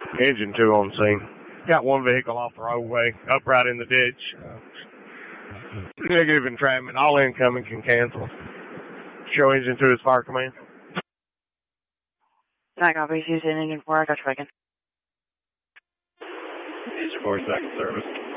Engine 2 on scene. Got one vehicle off the roadway, upright in the ditch. Negative entrapment. All incoming can cancel. Show Engine 2 as fire command. That copies. Houston, Engine 4, I got you again. Engine 4, second service.